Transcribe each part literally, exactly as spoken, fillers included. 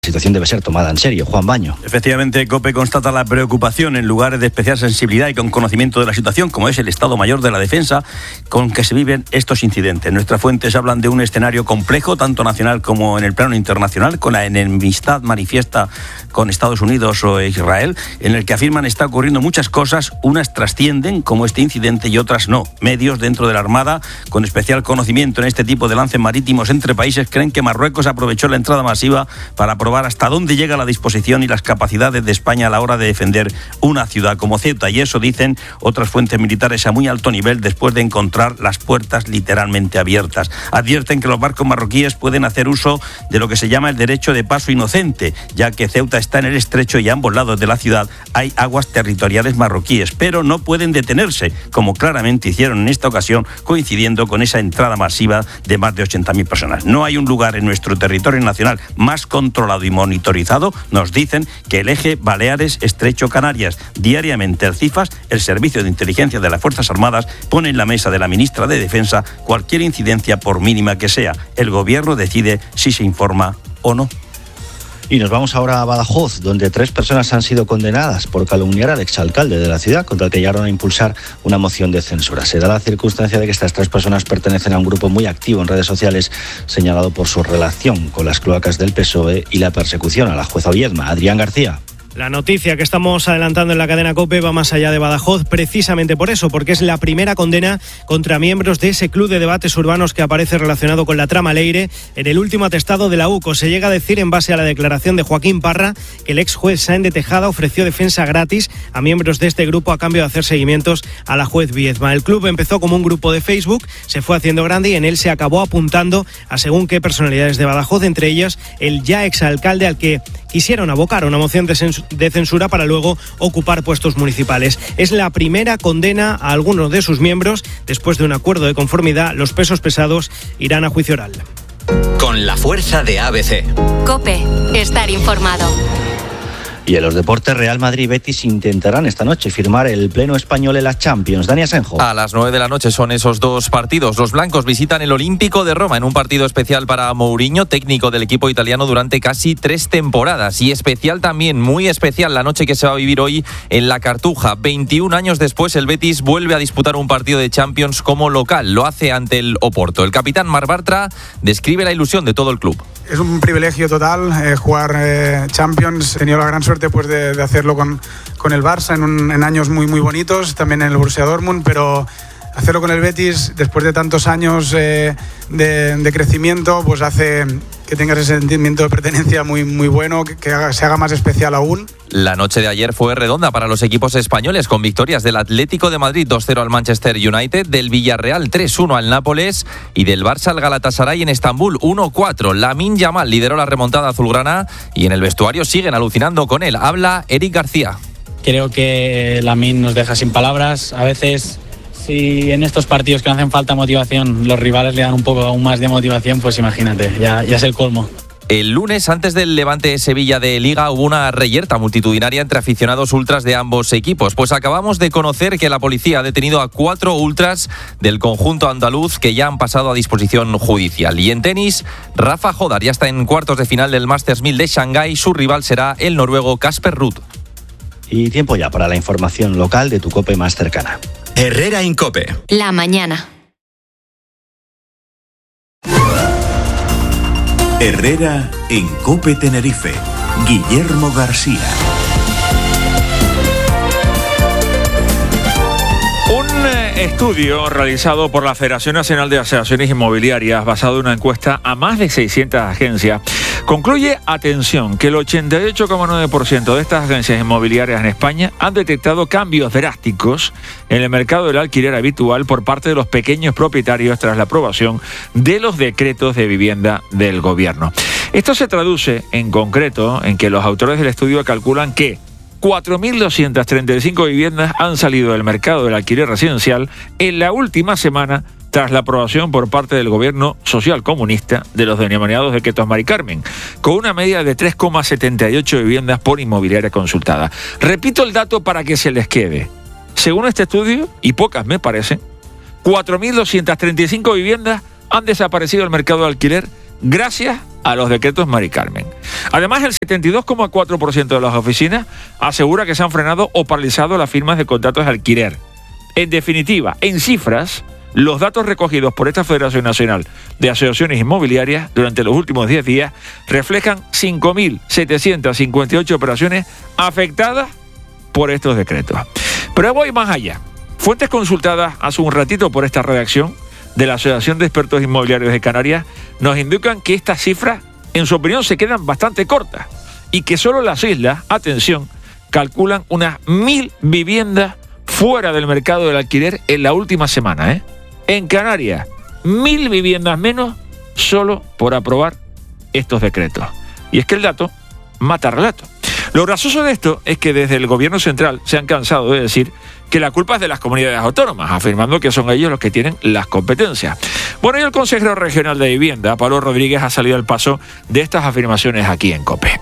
La situación debe ser tomada en serio. Juan Baño. Efectivamente, COPE constata la preocupación en lugares de especial sensibilidad y con conocimiento de la situación, como es el Estado Mayor de la Defensa, con que se viven estos incidentes. Nuestras fuentes hablan de un escenario complejo, tanto nacional como en el plano internacional, con la enemistad manifiesta con Estados Unidos o Israel, en el que afirman está ocurriendo muchas cosas, unas trascienden, como este incidente, y otras no. Medios dentro de la Armada, con especial conocimiento en este tipo de lances marítimos entre países, creen que Marruecos aprovechó la entrada masiva para probar hasta dónde llega la disposición y las capacidades de España a la hora de defender una ciudad como Ceuta, y eso dicen otras fuentes militares a muy alto nivel después de encontrar las puertas literalmente abiertas. Advierten que los barcos marroquíes pueden hacer uso de lo que se llama el derecho de paso inocente, ya que Ceuta está en el estrecho y a ambos lados de la ciudad hay aguas territoriales marroquíes, pero no pueden detenerse, como claramente hicieron en esta ocasión, coincidiendo con esa entrada masiva de más de ochenta mil personas. No hay un lugar en nuestro territorio nacional más controlado y monitorizado, nos dicen, que el eje Baleares-Estrecho-Canarias. Diariamente el CIFAS, el Servicio de Inteligencia de las Fuerzas Armadas, pone en la mesa de la ministra de Defensa cualquier incidencia, por mínima que sea. El gobierno decide si se informa o no. Y nos vamos ahora a Badajoz, donde tres personas han sido condenadas por calumniar al exalcalde de la ciudad, contra el que llegaron a impulsar una moción de censura. Se da la circunstancia de que estas tres personas pertenecen a un grupo muy activo en redes sociales, señalado por su relación con las cloacas del P S O E y la persecución a la jueza Viedma. Adrián García. La noticia que estamos adelantando en la cadena COPE va más allá de Badajoz, precisamente por eso, porque es la primera condena contra miembros de ese club de debates urbanos que aparece relacionado con la trama Leire en el último atestado de la U C O. Se llega a decir, en base a la declaración de Joaquín Parra, que el ex juez Sáenz de Tejada ofreció defensa gratis a miembros de este grupo a cambio de hacer seguimientos a la juez Viedma. El club empezó como un grupo de Facebook, se fue haciendo grande y en él se acabó apuntando a según qué personalidades de Badajoz, entre ellas el ya exalcalde al que quisieron abocar una moción de censura de censura para luego ocupar puestos municipales. Es la primera condena a algunos de sus miembros. Después de un acuerdo de conformidad, los pesos pesados irán a juicio oral. Con la fuerza de A B C. COPE, estar informado. Y en los deportes, Real Madrid y Betis intentarán esta noche firmar el pleno español en la Champions. Dani Asenjo. A las nueve de la noche son esos dos partidos. Los blancos visitan el Olímpico de Roma en un partido especial para Mourinho, técnico del equipo italiano durante casi tres temporadas. Y especial también, muy especial, la noche que se va a vivir hoy en la Cartuja. veintiún años después, el Betis vuelve a disputar un partido de Champions como local. Lo hace ante el Oporto. El capitán Marc Bartra describe la ilusión de todo el club. Es un privilegio total eh, jugar eh, Champions. He tenido la gran suerte pues, de, de hacerlo con, con el Barça en, un, en años muy, muy bonitos, también en el Borussia Dortmund, pero hacerlo con el Betis después de tantos años eh, de, de crecimiento, pues hace que tengas ese sentimiento de pertenencia muy, muy bueno, que, que haga, se haga más especial aún. La noche de ayer fue redonda para los equipos españoles, con victorias del Atlético de Madrid dos cero al Manchester United, del Villarreal tres uno al Nápoles y del Barça al Galatasaray en Estambul uno cuatro. Lamine Yamal lideró la remontada azulgrana y en el vestuario siguen alucinando con él. Habla Eric García. Creo que Lamine nos deja sin palabras. A veces, si en estos partidos que no hacen falta motivación, los rivales le dan un poco aún más de motivación, pues imagínate, ya, ya es el colmo. El lunes, antes del Levante Sevilla de Liga, hubo una reyerta multitudinaria entre aficionados ultras de ambos equipos. Pues acabamos de conocer que la policía ha detenido a cuatro ultras del conjunto andaluz que ya han pasado a disposición judicial. Y en tenis, Rafa Jodar ya está en cuartos de final del Masters mil de Shanghái. Su rival será el noruego Casper Ruud. Y tiempo ya para la información local de tu COPE más cercana. Herrera en COPE. La mañana. Herrera en COPE Tenerife. Guillermo García. Un estudio realizado por la Federación Nacional de Asociaciones Inmobiliarias, basado en una encuesta a más de seiscientas agencias, concluye, atención, que el ochenta y ocho coma nueve por ciento de estas agencias inmobiliarias en España han detectado cambios drásticos en el mercado del alquiler habitual por parte de los pequeños propietarios tras la aprobación de los decretos de vivienda del gobierno. Esto se traduce, en concreto, en que los autores del estudio calculan que cuatro mil doscientas treinta y cinco viviendas han salido del mercado del alquiler residencial en la última semana tras la aprobación por parte del gobierno social comunista de los denominados decretos Mari Carmen, con una media de tres coma setenta y ocho viviendas por inmobiliaria consultada. Repito el dato para que se les quede. Según este estudio, y pocas me parecen, cuatro mil doscientas treinta y cinco viviendas han desaparecido del mercado de alquiler gracias a los decretos Mari Carmen. Además, el setenta y dos coma cuatro por ciento de las oficinas asegura que se han frenado o paralizado las firmas de contratos de alquiler. En definitiva, en cifras, los datos recogidos por esta Federación Nacional de Asociaciones Inmobiliarias durante los últimos diez días reflejan cinco mil setecientas cincuenta y ocho operaciones afectadas por estos decretos. Pero voy más allá. Fuentes consultadas hace un ratito por esta redacción de la Asociación de Expertos Inmobiliarios de Canarias nos indican que estas cifras, en su opinión, se quedan bastante cortas y que solo las islas, atención, calculan unas mil viviendas fuera del mercado del alquiler en la última semana, ¿eh? En Canarias, mil viviendas menos solo por aprobar estos decretos. Y es que el dato mata relato. Lo gracioso de esto es que desde el gobierno central se han cansado de decir que la culpa es de las comunidades autónomas, afirmando que son ellos los que tienen las competencias. Bueno, y el consejero regional de Vivienda, Pablo Rodríguez, ha salido al paso de estas afirmaciones aquí en COPE.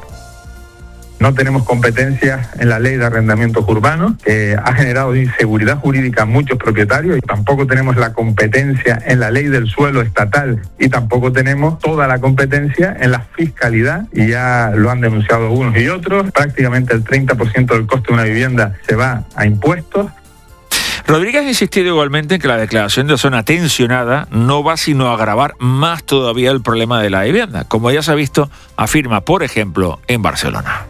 No tenemos competencias en la ley de arrendamientos urbanos, que ha generado inseguridad jurídica a muchos propietarios, y tampoco tenemos la competencia en la ley del suelo estatal, y tampoco tenemos toda la competencia en la fiscalidad, y ya lo han denunciado unos y otros. Prácticamente el treinta por ciento del coste de una vivienda se va a impuestos. Rodríguez ha insistido igualmente en que la declaración de zona tensionada no va sino a agravar más todavía el problema de la vivienda, como ya se ha visto, afirma, por ejemplo, en Barcelona.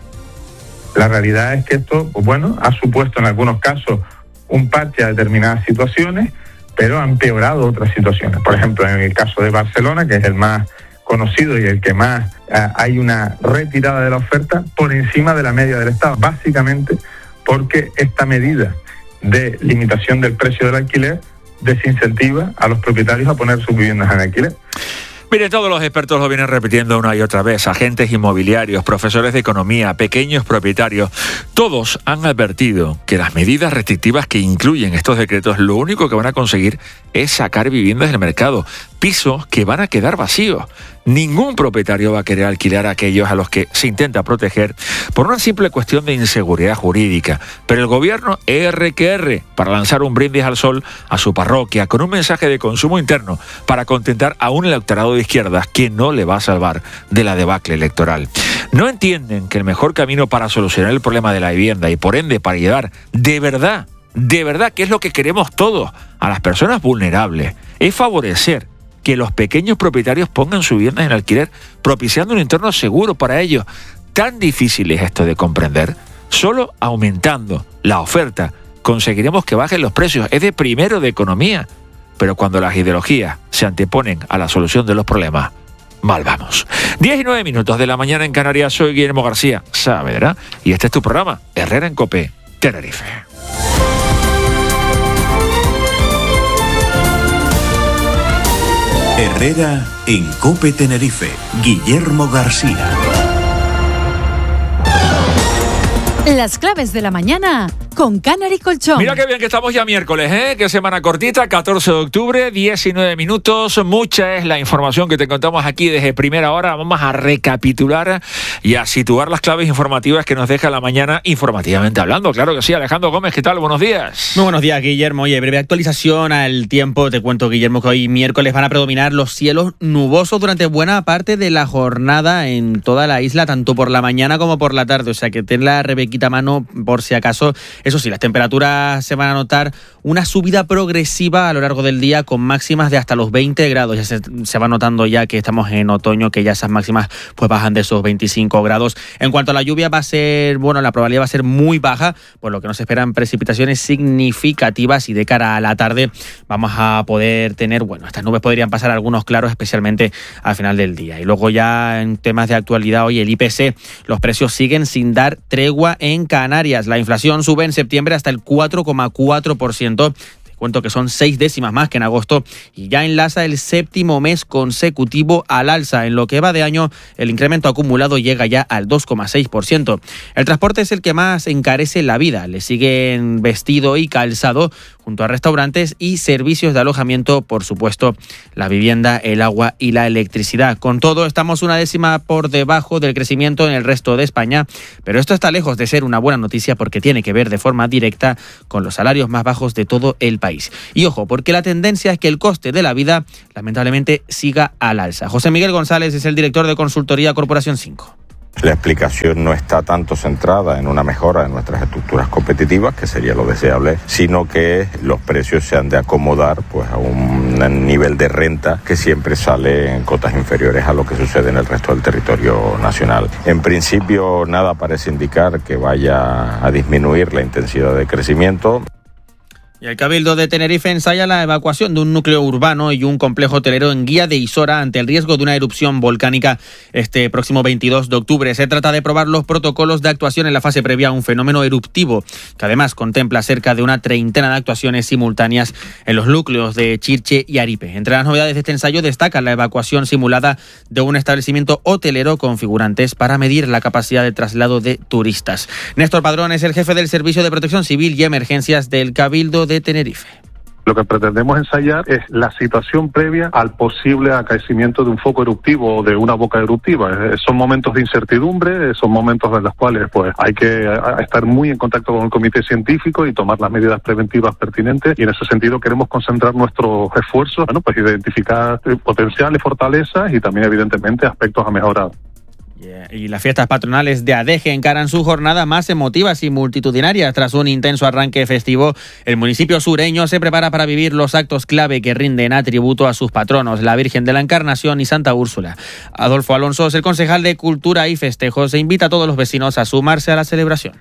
La realidad es que esto, pues bueno, ha supuesto en algunos casos un parche a determinadas situaciones, pero ha empeorado otras situaciones. Por ejemplo, en el caso de Barcelona, que es el más conocido y el que más eh, hay una retirada de la oferta por encima de la media del Estado, básicamente porque esta medida de limitación del precio del alquiler desincentiva a los propietarios a poner sus viviendas en alquiler. Mire, todos los expertos lo vienen repitiendo una y otra vez. Agentes inmobiliarios, profesores de economía, pequeños propietarios, todos han advertido que las medidas restrictivas que incluyen estos decretos lo único que van a conseguir es sacar viviendas del mercado, pisos que van a quedar vacíos. Ningún propietario va a querer alquilar a aquellos a los que se intenta proteger por una simple cuestión de inseguridad jurídica. Pero el gobierno erre que erre para lanzar un brindis al sol a su parroquia con un mensaje de consumo interno para contentar a un electorado de izquierdas que no le va a salvar de la debacle electoral. No entienden que el mejor camino para solucionar el problema de la vivienda y por ende para ayudar de verdad, de verdad, que es lo que queremos todos, a las personas vulnerables, es favorecer que los pequeños propietarios pongan sus viviendas en alquiler, propiciando un entorno seguro para ellos. Tan difícil es esto de comprender. Solo aumentando la oferta conseguiremos que bajen los precios. Es de primero de economía. Pero cuando las ideologías se anteponen a la solución de los problemas, mal vamos. diez y nueve minutos de la mañana en Canarias. Soy Guillermo García Saavedra y este es tu programa Herrera en COPE Tenerife. Herrera en COPE Tenerife. Guillermo García. Las claves de la mañana con Canary Colchón. Mira qué bien que estamos ya miércoles, ¿eh? Qué semana cortita, catorce de octubre, diecinueve minutos. Mucha es la información que te contamos aquí desde primera hora. Vamos a recapitular y a situar las claves informativas que nos deja la mañana informativamente hablando. Claro que sí. Alejandro Gómez, ¿qué tal? Buenos días. Muy buenos días, Guillermo. Oye, breve actualización al tiempo. Te cuento, Guillermo, que hoy miércoles van a predominar los cielos nubosos durante buena parte de la jornada en toda la isla, tanto por la mañana como por la tarde. O sea, que ten la Rebequita a mano por si acaso. Eso sí, las temperaturas se van a notar una subida progresiva a lo largo del día con máximas de hasta los veinte grados. Ya se, se va notando ya que estamos en otoño, que ya esas máximas pues bajan de esos veinticinco grados. En cuanto a la lluvia, va a ser, bueno, la probabilidad va a ser muy baja, por lo que nos esperan precipitaciones significativas y de cara a la tarde vamos a poder tener, bueno, estas nubes podrían pasar algunos claros, especialmente al final del día. Y luego ya en temas de actualidad, hoy el I P C, los precios siguen sin dar tregua en Canarias. La inflación sube en septiembre hasta el cuatro coma cuatro por ciento. Te cuento que son seis décimas más que en agosto y ya enlaza el séptimo mes consecutivo al alza. En lo que va de año, el incremento acumulado llega ya al dos coma seis por ciento. El transporte es el que más encarece la vida. Le siguen vestido y calzado, junto a restaurantes y servicios de alojamiento, por supuesto, la vivienda, el agua y la electricidad. Con todo, estamos una décima por debajo del crecimiento en el resto de España, pero esto está lejos de ser una buena noticia porque tiene que ver de forma directa con los salarios más bajos de todo el país. Y ojo, porque la tendencia es que el coste de la vida, lamentablemente, siga al alza. José Miguel González es el director de consultoría Corporación cinco. La explicación no está tanto centrada en una mejora de nuestras estructuras competitivas, que sería lo deseable, sino que los precios se han de acomodar pues, a un nivel de renta que siempre sale en cotas inferiores a lo que sucede en el resto del territorio nacional. En principio, nada parece indicar que vaya a disminuir la intensidad de crecimiento. Y el Cabildo de Tenerife ensaya la evacuación de un núcleo urbano y un complejo hotelero en Guía de Isora ante el riesgo de una erupción volcánica este próximo veintidós de octubre. Se trata de probar los protocolos de actuación en la fase previa a un fenómeno eruptivo, que además contempla cerca de una treintena de actuaciones simultáneas en los núcleos de Chirche y Aripe. Entre las novedades de este ensayo destaca la evacuación simulada de un establecimiento hotelero con figurantes para medir la capacidad de traslado de turistas. Néstor Padrón es el jefe del Servicio de Protección Civil y Emergencias del Cabildo de Tenerife. Lo que pretendemos ensayar es la situación previa al posible acaecimiento de un foco eruptivo o de una boca eruptiva. Eh, son momentos de incertidumbre, eh, son momentos en los cuales pues hay que a, estar muy en contacto con el comité científico y tomar las medidas preventivas pertinentes, y en ese sentido queremos concentrar nuestros esfuerzos, bueno, pues identificar eh, potenciales fortalezas y también evidentemente aspectos a mejorar. Yeah. Y las fiestas patronales de Adeje encaran su jornada más emotivas y multitudinarias. Tras un intenso arranque festivo, el municipio sureño se prepara para vivir los actos clave que rinden a tributo a sus patronos, la Virgen de la Encarnación y Santa Úrsula. Adolfo Alonso es el concejal de Cultura y Festejos e invita a todos los vecinos a sumarse a la celebración.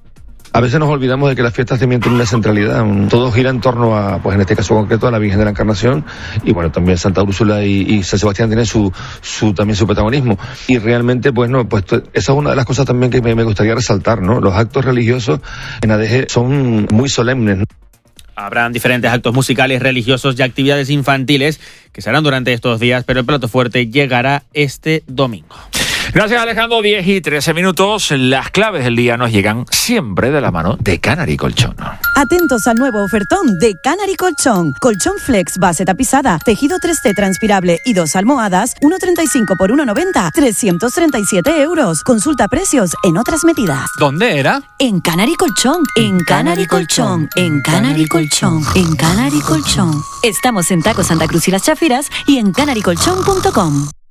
A veces nos olvidamos de que las fiestas también tienen una centralidad. Todo gira en torno a, pues en este caso concreto, a la Virgen de la Encarnación, y bueno, también Santa Úrsula y, y San Sebastián tienen su, su, también su protagonismo. Y realmente, pues no, pues esa es una de las cosas también que me, me gustaría resaltar, ¿no? Los actos religiosos en Adeje son muy solemnes, ¿no? Habrán diferentes actos musicales, religiosos y actividades infantiles que se harán durante estos días, pero el plato fuerte llegará este domingo. Gracias, Alejandro. diez y trece minutos. Las claves del día nos llegan siempre de la mano de Canary Colchón. Atentos al nuevo ofertón de Canary Colchón. Colchón Flex, base tapizada, tejido tres T transpirable y dos almohadas, uno treinta y cinco por uno noventa, trescientos treinta y siete euros. Consulta precios en otras medidas. ¿Dónde era? En Canary Colchón. En Canary Colchón. En Canary Colchón. En Canary Colchón. Estamos en Taco Santa Cruz y Las Chafiras y en canary colchón punto com.